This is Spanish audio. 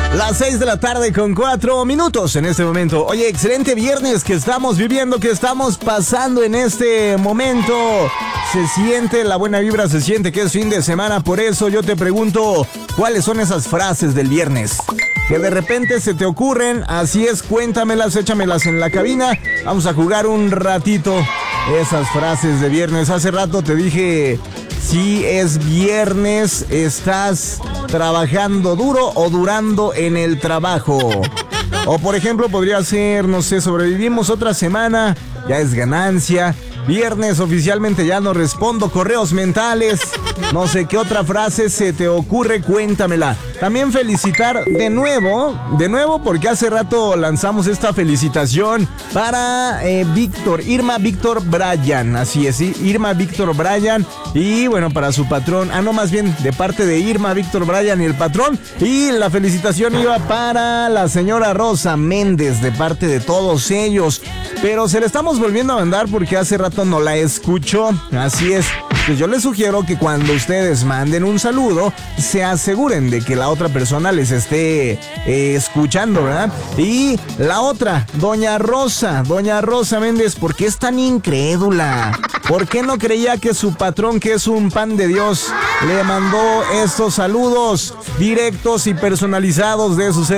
Las 6 de la tarde con 4 minutos en este momento. Oye, excelente viernes que estamos viviendo, que estamos pasando en este momento. Se siente la buena vibra, se siente que es fin de semana. Por eso yo te pregunto, ¿cuáles son esas frases del viernes que de repente se te ocurren? Así es, cuéntamelas, échamelas en la cabina. Vamos a jugar un ratito esas frases de viernes. Hace rato te dije, si es viernes, estás trabajando duro o durando en el trabajo. O por ejemplo podría ser, no sé, sobrevivimos otra semana, ya es ganancia. Viernes oficialmente ya no respondo correos mentales. No sé qué otra frase se te ocurre, cuéntamela. También felicitar de nuevo porque hace rato lanzamos esta felicitación para Irma Víctor Bryan. Así es, ¿sí? Irma Víctor Bryan. Y bueno, para su patrón, más bien de parte de Irma Víctor Bryan y el patrón. Y la felicitación iba para la señora Rosa Méndez de parte de todos ellos. Pero se le estamos volviendo a mandar porque hace rato no la escuchó. Así es. Pues yo les sugiero que cuando ustedes manden un saludo, se aseguren de que la otra persona les esté escuchando, ¿verdad? Y la otra, Doña Rosa Méndez, ¿por qué es tan incrédula? ¿Por qué no creía que su patrón, que es un pan de Dios, le mandó estos saludos directos y personalizados de su ser